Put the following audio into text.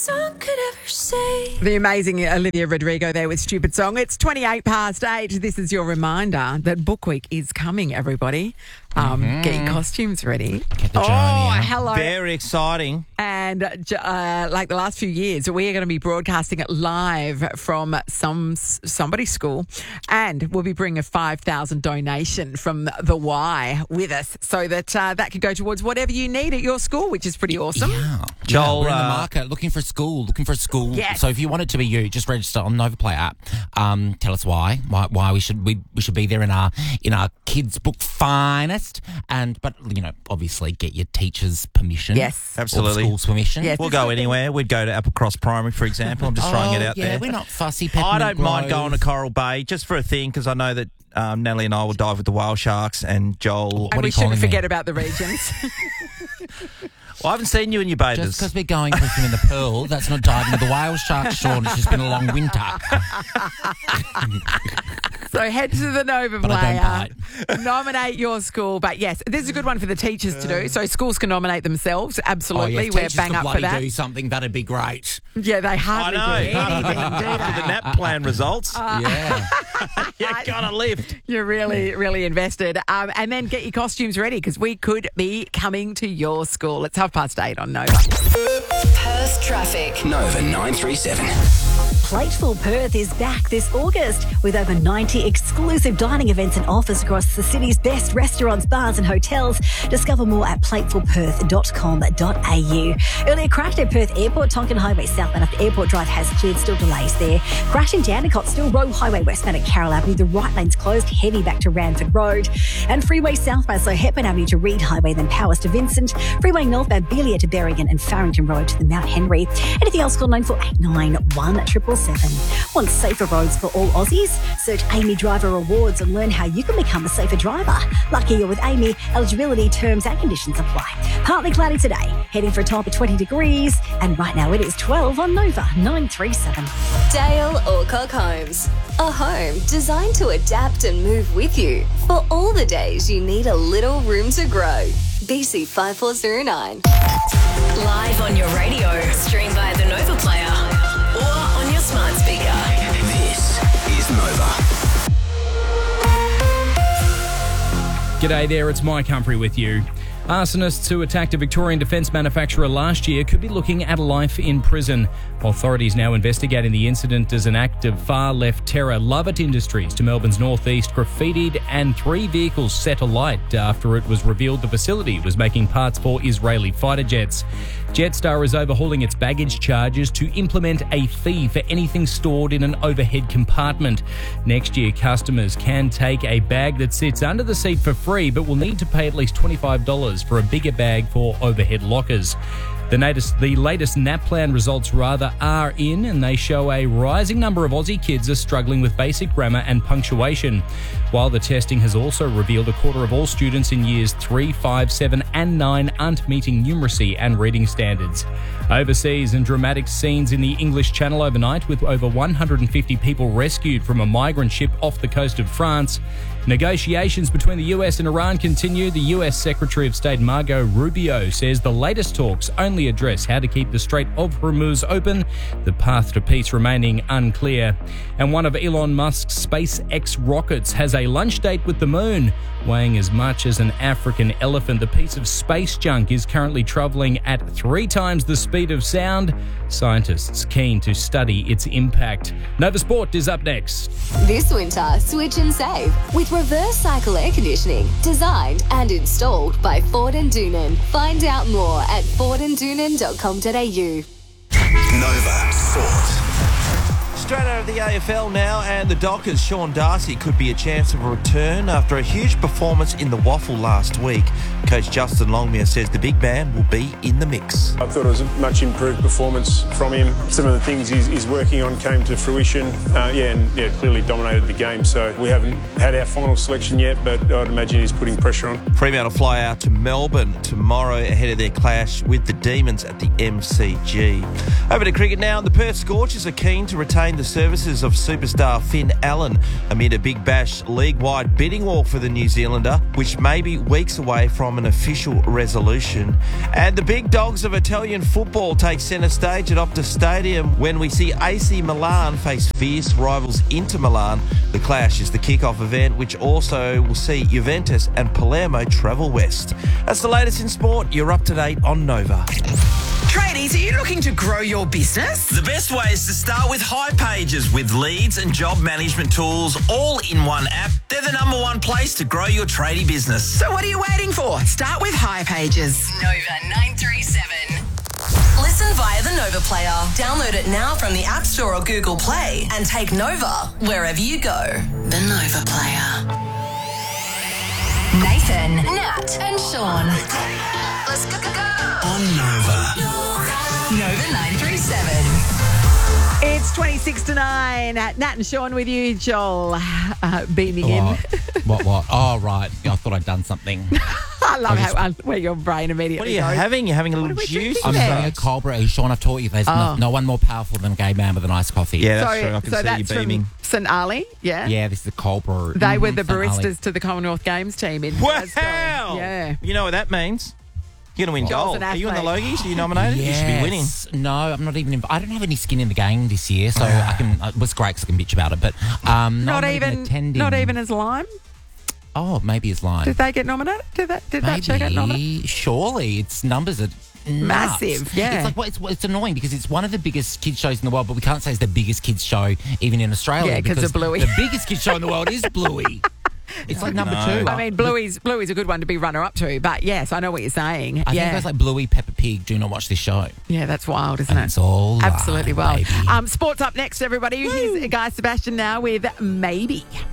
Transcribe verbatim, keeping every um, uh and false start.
Song could ever say. The amazing Olivia Rodrigo there with Stupid Song. It's twenty-eight past eight. This is your reminder that Book Week is coming, everybody. Um, mm-hmm. Get your costumes ready. Get the oh, out. hello. Very exciting. And uh, like the last few years, we are going to be broadcasting it live from some somebody's school, and we'll be bringing a five thousand donation from the Y with us, so that uh, that could go towards whatever you need at your school, which is pretty awesome. Yeah, Joel, yeah, we're in the uh, market looking for a school, looking for a school. Yes. So if you want it to be you, just register on Nova Play app. Um, tell us why, why, why we should we, we should be there in our in our kids' book finest. And but you know, obviously, get your teacher's permission. Yes, absolutely. Or school's permission. Yes. We'll go anywhere. We'd go to Applecross Primary, for example. I'm just throwing oh, it out yeah, there. We're not fussy. I Peppermint don't mind Grove. going to Coral Bay just for a thing, because I know that um, Natalie and I will dive with the whale sharks, and Joel. And What are we you shouldn't calling forget me? about the regions. Well, I haven't seen you in your bathers. Just because we're going for swim in the pool, that's not diving with the whale shark, Sean. It's just been a long winter. So head to the Nova But I Player, nominate your school. But yes, this is a good one for the teachers to do. So schools can nominate themselves. Absolutely, Oh, yes, we're teachers bang could up for bloody that. do something, that'd be great. Yeah, they I hardly know. do anything, After, do after they? the nap plan results, Yeah. you got to lift. You're really, really invested. Um, and then get your costumes ready, because we could be coming to your school. It's half past eight on Nova. Perth traffic. Nova nine three seven. Plateful Perth is back this August with over ninety exclusive dining events and offers across the city's best restaurants, bars and hotels. Discover more at plateful perth dot com dot a u. Earlier crashed at Perth Airport. Tonkin Highway southbound at the Airport Drive has cleared, still delays there. Crash in Jandakot, still Roe Highway westbound at Carroll Avenue. The right lane's closed, heavy back to Ranford Road. And Freeway southbound, so Hepburn Avenue to Reed Highway, then Powers to Vincent. Freeway northbound, Belia to Berrigan and Farrington Road to the Mount Henry. Anything else, call nine four eight nine one triple seven. Want safer roads for all Aussies? Search Amy Driver Awards and learn how you can become a safer driver. Lucky you're with Amy. Eligibility, terms and conditions apply. Partly cloudy today, heading for a top of twenty degrees, and right now it is twelve on Nova nine three seven. Dale Alcock Homes. A home designed to adapt and move with you for all the days you need a little room to grow. B C five four zero nine. Live on your radio. Stream via the Nova Player or on your smart speaker. This is Nova. G'day there, it's Mike Humphrey with you. Arsonists who attacked a Victorian defence manufacturer last year could be looking at life in prison. Authorities now investigating the incident as an act of far-left terror. Lovett Industries to Melbourne's northeast graffitied and three vehicles set alight after it was revealed the facility was making parts for Israeli fighter jets. Jetstar is overhauling its baggage charges to implement a fee for anything stored in an overhead compartment. Next year, customers can take a bag that sits under the seat for free, but will need to pay at least twenty-five dollars for a bigger bag for overhead lockers. The latest, the latest NAPLAN results rather are in, and they show a rising number of Aussie kids are struggling with basic grammar and punctuation. While the testing has also revealed a quarter of all students in years three, five, seven and nine aren't meeting numeracy and reading standards. Overseas, and dramatic scenes in the English Channel overnight with over one hundred fifty people rescued from a migrant ship off the coast of France. Negotiations between the U S and Iran continue. The U S Secretary of State Marco Rubio says the latest talks only address how to keep the Strait of Hormuz open, the path to peace remaining unclear. And one of Elon Musk's SpaceX rockets has a lunch date with the moon. Weighing as much as an African elephant, the piece of space junk is currently travelling at three times the speed of sound. Scientists keen to study its impact. Nova Sport is up next. This winter, switch and save with reverse cycle air conditioning, designed and installed by Ford and Doonan. Find out more at ford and doonan dot com dot a u. Nova Sport. Straight out of the A F L now, and the Dockers' Sean Darcy could be a chance of a return after a huge performance in the Waffle last week. Coach Justin Longmire says the big man will be in the mix. I thought it was a much improved performance from him. Some of the things he's, he's working on came to fruition. Uh, yeah, and yeah, clearly dominated the game. So we haven't had our final selection yet, but I'd imagine he's putting pressure on. Fremantle will fly out to Melbourne tomorrow ahead of their clash with the Demons at the M C G. Over to cricket now. The Perth Scorchers are keen to retain the services of superstar Finn Allen amid a Big Bash league-wide bidding war for the New Zealander, which may be weeks away from an official resolution. And the big dogs of Italian football take centre stage at Optus Stadium when we see A C Milan face fierce rivals Inter Milan. The clash is the kick-off event, which also will see Juventus and Palermo travel west. That's the latest in sport. You're up to date on Nova. Tradies, are you looking to grow your business? The best way is to start with hipages. With leads and job management tools all in one app, they're the number one place to grow your tradie business. So what are you waiting for? Start with hipages. Nova nine three seven. Listen via the Nova Player. Download it now from the App Store or Google Play and take Nova wherever you go. The Nova Player. Nathan, Nat and Sean. Let's go, go, go. On Nova. Nova nine three seven. It's twenty-six to nine. Nat and Sean with you. Joel uh, beaming in. What? what, what? Oh, right. I thought I'd done something. I love I how just- uh, where your brain immediately What are you goes. having? You're having a What little are we juice? drinking I'm there? having a cold brew. Sean, I've taught you there's Oh. no, no one more powerful than a gay man with a nice coffee. Yeah, that's so true. I can so see that's you beaming. from St Ali, yeah? Yeah, this is a cold brew. They were the Saint Ali. baristas to the Commonwealth Games team in Glasgow. Wow! Yeah. You know what that means? You're going to win Joel's gold. an Are you in the athlete. Logies? Are you nominated? You should be winning. Yes. No, I'm not even. In, I don't have any skin in the game this year, so I can. It was great because I can bitch about it, but um, no, Not, I'm even, attending. not even as Lime? Oh, maybe it's Lime. Did they get nominated? Did that, did that show get nominated? Maybe. Surely, its numbers are nuts. Massive, yeah. It's like well, it's, it's annoying because it's one of the biggest kids shows in the world, but we can't say it's the biggest kids show even in Australia. Yeah, 'cause because of Bluey. The biggest kids show in the world is Bluey. It's like number No. two. I mean, Bluey's Bluey's a good one to be runner-up to, but yes, I know what you're saying. I yeah. think it's like Bluey, Peppa Pig. Do not watch this show. Yeah, that's wild, isn't And it? it's all Absolutely live, wild. baby. Um, sports up next, everybody. Here's Guy Sebastian now with Maybe.